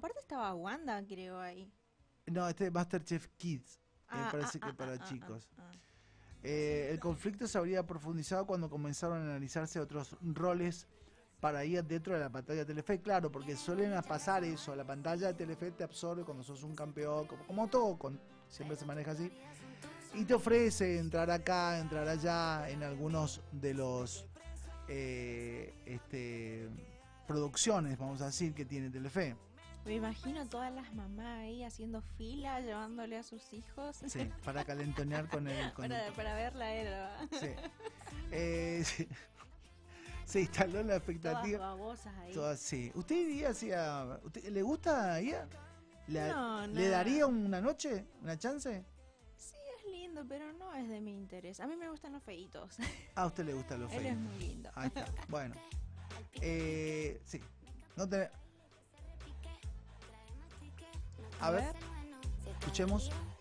Aparte estaba Wanda, creo, ahí. No, este es MasterChef Kids. Ah, Parece que para ah. chicos. El conflicto se habría profundizado cuando comenzaron a analizarse otros roles para ir dentro de la pantalla de Telefe. Claro, porque suelen pasar eso. La pantalla de Telefe te absorbe cuando sos un campeón, como todo, siempre se maneja así. Y te ofrece entrar acá, entrar allá, en algunos de los producciones, vamos a decir, que tiene Telefe. Me imagino todas las mamás ahí haciendo fila, llevándole a sus hijos. Sí, para calentonear con el conductor. Para verla a él, ¿no? Sí. Sí. Se instaló la expectativa. Todas babosas ahí. Todas, sí. ¿Usted iría hacia... ¿Le gusta ir? No, ¿Le daría una noche? ¿Una chance? Sí, es lindo, pero no es de mi interés. A mí me gustan los feitos. A usted le gustan los Él feos. es muy lindo. Ahí está. Bueno. Sí. No te... A ver, escuchemos.